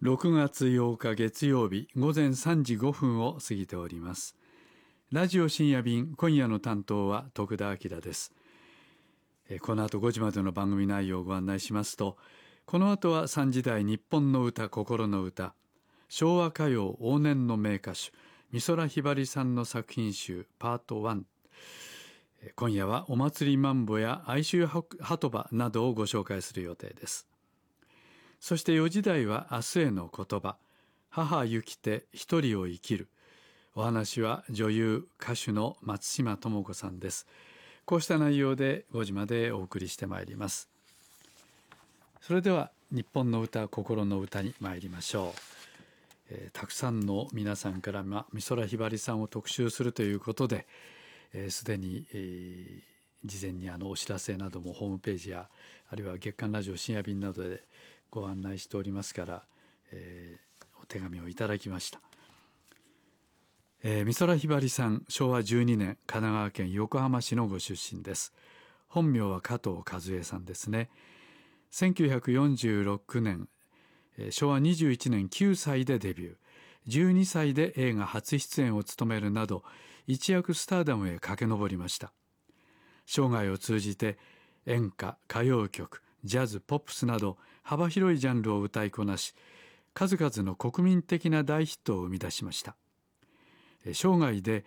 6月8日月曜日午前3時5分を過ぎております。ラジオ深夜便、今夜の担当は徳田明です。この後5時までの番組内容をご案内しますと、この後は3時台日本の歌、心の歌、昭和歌謡往年の名歌手、美空ひばりさんの作品集パート1。今夜はお祭りマンボや哀愁鳩場などをご紹介する予定です。そして4時台は明日への言葉、母ゆきて一人を生きる。お話は女優歌手の松島智子さんです。こうした内容で5時までお送りしてまいります。それでは日本の歌、心の歌に参りましょう。たくさんの皆さんから美空ひばりさんを特集するということで、すでに、事前にお知らせなどもホームページやあるいは月刊ラジオ深夜便などでご案内しておりますから、お手紙をいただきました。美空ひばりさん、昭和12年神奈川県横浜市のご出身です。本名は加藤和恵さんですね。1946年、昭和21年9歳でデビュー。12歳で映画初出演を務めるなど、一躍スターダムへ駆け上りました。生涯を通じて演歌、歌謡曲、ジャズ、ポップスなど幅広いジャンルを歌いこなし、数々の国民的な大ヒットを生み出しました。生涯で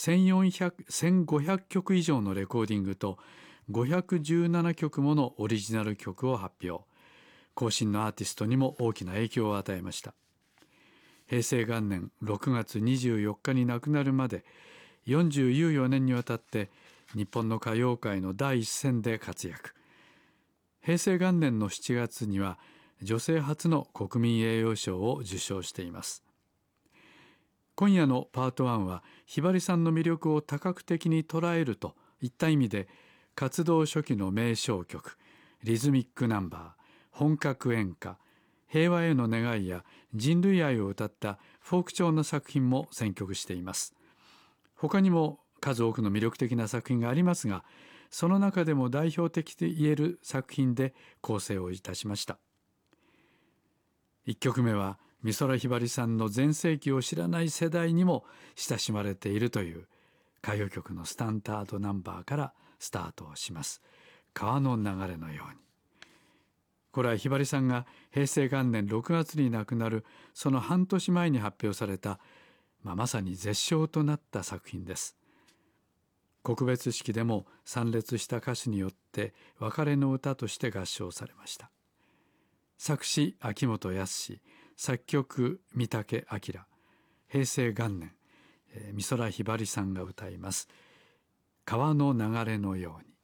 1500曲以上のレコーディングと517曲ものオリジナル曲を発表。後進のアーティストにも大きな影響を与えました。平成元年6月24日に亡くなるまで44年にわたって日本の歌謡界の第一線で活躍。平成元年の7月には女性初の国民栄誉賞を受賞しています。今夜のパート1はひばりさんの魅力を多角的に捉えるといった意味で、活動初期の名唱曲、リズミックナンバー、本格演歌、平和への願いや人類愛を歌ったフォーク調の作品も選曲しています。他にも数多くの魅力的な作品がありますが、その中でも代表的と言える作品で構成をいたしました。1曲目は美空ひばりさんの全盛期を知らない世代にも親しまれているという歌謡曲のスタンダードナンバーからスタートをします。川の流れのように。これはひばりさんが平成元年6月に亡くなるその半年前に発表された、まさに絶唱となった作品です。告別式でも参列した歌手によって別れの歌として合唱されました。作詞秋元康、作曲三宅明。平成元年、美空ひばりさんが歌います。川の流れのように。